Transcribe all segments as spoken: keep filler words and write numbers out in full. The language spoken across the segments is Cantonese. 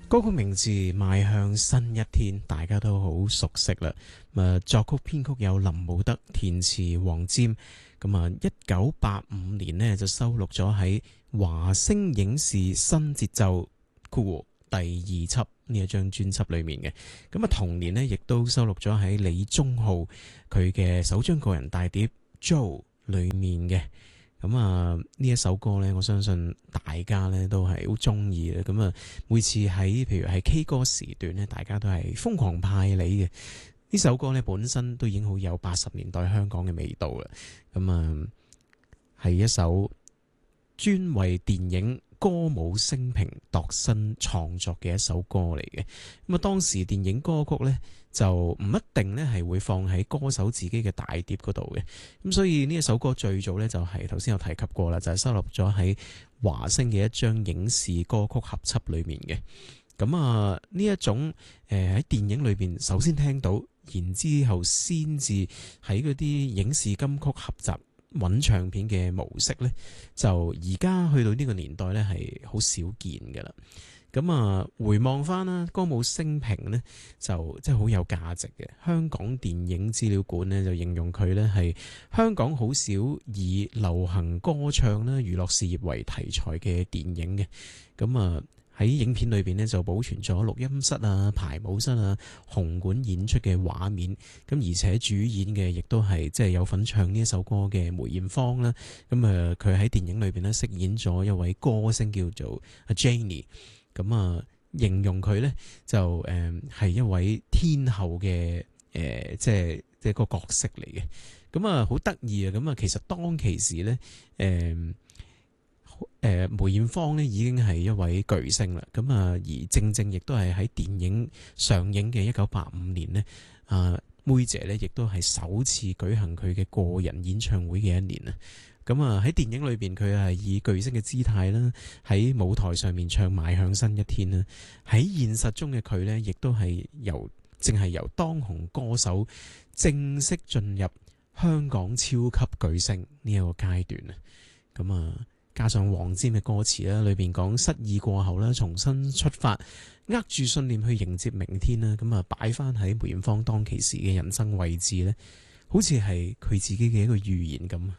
歌曲名字《邁向新一天》，大家都好熟悉啦。咁作曲編曲有林慕德，填詞黃霑。咁啊，一九八五年呢就收錄咗喺華星影視新節奏酷第二輯呢一張專輯裏面嘅。咁啊，同年呢亦都收錄咗喺李宗浩佢嘅首張個人大碟《Joe》裏面嘅。咁啊，呢一首歌呢，我相信大家呢都係好中意嘅。咁啊，每次喺譬如係 K 歌時段呢，大家都係瘋狂派你嘅。呢首歌呢本身都已經好有八十年代香港嘅味道啦。咁啊，係一首專為電影歌舞升平度身創作嘅一首歌嚟嘅。咁啊，當時電影歌曲呢就唔一定呢係會放喺歌手自己嘅大碟嗰度嘅。咁所以呢一首歌最早呢就係頭先有提及過啦，就係收錄咗喺華星嘅一張影視歌曲合輯裏面嘅。咁啊，呢一種誒喺電影裏邊首先聽到，然之後先至喺嗰啲影視金曲合集揾唱片嘅模式呢，就而家去到呢個年代呢係好少見噶啦。咁啊，回望翻啦，歌舞升平呢，就即係好有價值嘅。香港電影資料館呢，就形容佢呢係香港好少以流行歌唱啦、娛樂事業為題材嘅電影嘅。咁啊喺影片裏邊呢，就保存咗錄音室啊、排舞室啊、紅館演出嘅畫面。咁而且主演嘅亦都係即係有份唱呢一首歌嘅梅艷芳啦。咁啊，佢喺電影裏邊呢，飾演咗一位歌星叫做阿 Jenny。咁啊，形容佢呢就誒係一位天后嘅誒，即係即係個角色嚟嘅。咁啊，好得意啊！咁啊，其實當其時呢，誒誒梅艷芳呢已經係一位巨星啦。咁啊，而正正亦都係喺電影上映嘅一九八五年呢，啊妹姐呢亦都係首次舉行佢嘅個人演唱會嘅一年啊。咁啊喺電影裏邊佢係以巨星嘅姿態啦，喺舞台上面唱邁向新一天啦。喺現實中嘅佢呢，亦都係由正係由當紅歌手正式進入香港超級巨星呢一個階段啊。咁啊，加上黃霑嘅歌詞啦，裏邊講失意過後啦，重新出發，握住信念去迎接明天啦。咁啊，擺翻喺梅艷芳當其時嘅人生位置呢，好似係佢自己嘅一個預言咁。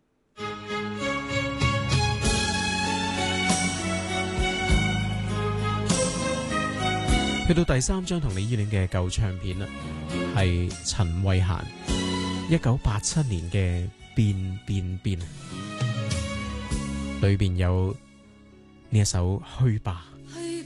去到第三張同你依戀嘅舊唱片啦，係陳慧嫻一九八七年嘅變變變，裏邊有呢一首虛吧。